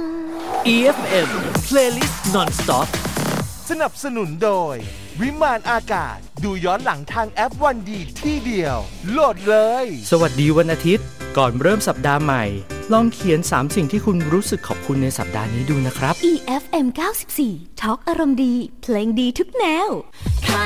EFM Playlist Non-Stop สนับสนุนโดยวิมานอากาศดูย้อนหลังทางแอปวันดีที่เดียวโหลดเลยสวัสดีวันอาทิตย์ก่อนเริ่มสัปดาห์ใหม่ลองเขียน3สิ่งที่คุณรู้สึกขอบคุณในสัปดาห์นี้ดูนะครับ EFM 94 Talk อารมณ์ดีเพลงดีทุกแนว